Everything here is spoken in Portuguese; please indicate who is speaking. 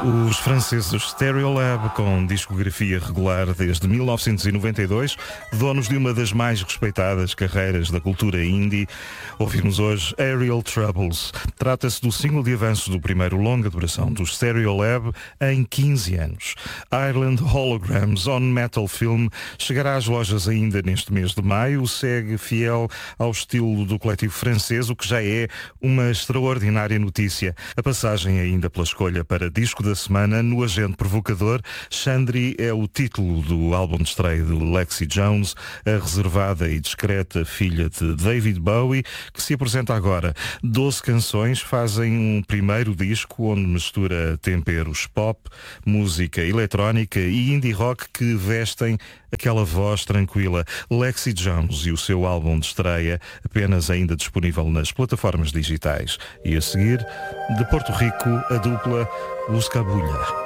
Speaker 1: Os franceses Stereolab, com discografia regular desde 1992, donos de uma das mais respeitadas carreiras da cultura indie, ouvimos hoje Aerial Troubles. Trata-se do single de avanço do primeiro longa duração dos Stereolab em 15 anos. Ireland Holograms on Metal Film chegará às lojas ainda neste mês de maio, segue fiel ao estilo do coletivo francês, o que já é uma extraordinária notícia. A passagem ainda pela escolha para disco da semana no Agente Provocador. Chandri é o título do álbum de estreia de Lexi Jones, a reservada e discreta filha de David Bowie, que se apresenta agora. 12 canções fazem um primeiro disco onde mistura temperos pop, música eletrónica e indie rock que vestem aquela voz tranquila. Lexi Jones e o seu álbum de estreia, apenas ainda disponível nas plataformas digitais. E a seguir, de Porto Rico, a dupla Buscabulha.